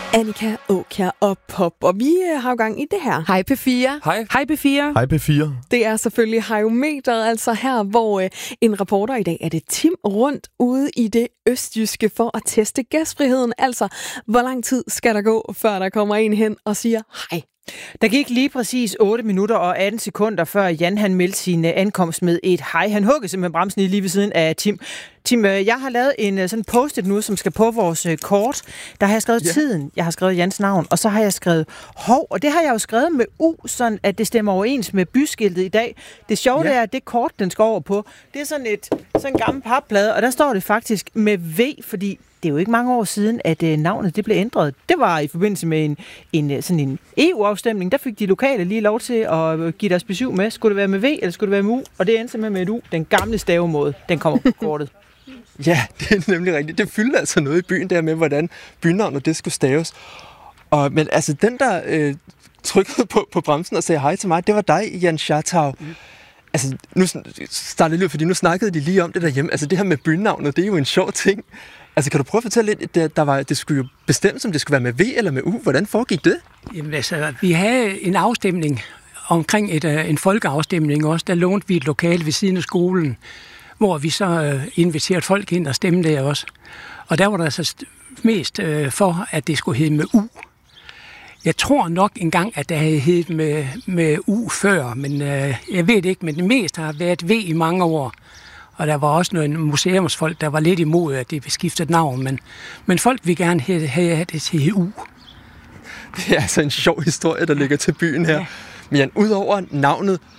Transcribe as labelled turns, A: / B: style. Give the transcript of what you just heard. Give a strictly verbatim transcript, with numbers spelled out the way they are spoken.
A: Annika Aakjær og Pop, og vi har jo gang i det her.
B: Hej P fire.
C: Hej.
D: Hej P fire.
C: Hej P fire.
A: Det er selvfølgelig Hajometeret, altså her, hvor øh, en reporter i dag er det Tim rundt ude i det østjyske for at teste gasfriheden. Altså, hvor lang tid skal der gå, før der kommer en hen og siger hej?
D: Der gik lige præcis otte minutter og atten sekunder, før Jan han meldte sin ankomst med et hej. Han huggede simpelthen bremsen lige ved siden af Tim. Tim, jeg har lavet en sådan post-it nu, som skal på vores kort. Der har jeg skrevet ja. tiden, jeg har skrevet Jans navn, og så har jeg skrevet hov, og det har jeg jo skrevet med U, sådan at det stemmer overens med byskiltet i dag. Det sjove ja. er, at det kort, den skal over på, det er sådan et sådan en gammel papplade, og der står det faktisk med V, fordi det er jo ikke mange år siden, at øh, navnet det blev ændret. Det var i forbindelse med en, en, sådan en E U-afstemning. Der fik de lokale lige lov til at give deres besøg med. Skulle det være med V, eller skulle det være med U? Og det endte simpelthen med et U. Den gamle stavemåde, den kommer på kortet.
C: Ja, det er nemlig rigtigt. Det fyldte altså noget i byen der med, hvordan bynavnet det skulle staves. Og, men altså, den der øh, trykkede på, på bremsen og sagde hej til mig, det var dig, Jan Schartau. Mm. Altså, nu startede det lige, fordi nu snakkede de lige om det derhjemme. Altså, det her med bynavnet, det er jo en sjov ting. Altså, kan du prøve at fortælle lidt, at der var, det skulle jo bestemmes, om det skulle være med V eller med U. Hvordan foregik det?
E: Jamen altså, vi havde en afstemning omkring et, en folkeafstemning også. Der lånte vi et lokale ved siden af skolen, hvor vi så inviterede folk ind og stemte der også. Og der var der så mest for, at det skulle hedde med U. Jeg tror nok engang, at det havde heddet med, med U før, men øh, jeg ved ikke, men det meste har været V i mange år. Og der var også nogle museumsfolk, der var lidt imod, at det blev skiftet navn, men, men folk vil gerne have, have det til U.
C: Det er altså en sjov historie, der ligger til byen her. Ja. Men udover navnet